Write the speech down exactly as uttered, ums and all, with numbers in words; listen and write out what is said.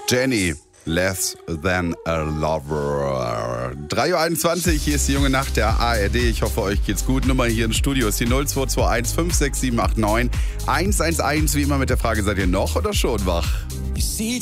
Jenny, Less Than a Lover. drei Uhr einundzwanzig, hier ist die junge Nacht der A R D. Ich hoffe, euch geht's gut. Nummer hier im Studio ist die null zwei zwei eins fünf sechs sieben acht neun eins eins eins. Wie immer mit der Frage, seid ihr noch oder schon wach?